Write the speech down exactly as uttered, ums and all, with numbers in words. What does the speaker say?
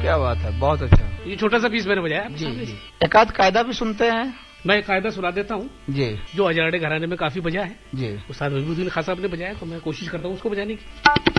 क्या बात है, बहुत अच्छा। ये छोटा सा पीस मैंने बजाया जी जी। एक आध कायदा भी सुनते हैं? मैं कायदा सुना देता हूँ जी, जो अजराड़े घराने में काफी बजा है जी। उस्ताद वहीदुद्दीन खान साहब ने बजाया, तो मैं कोशिश करता हूँ उसको बजाने की।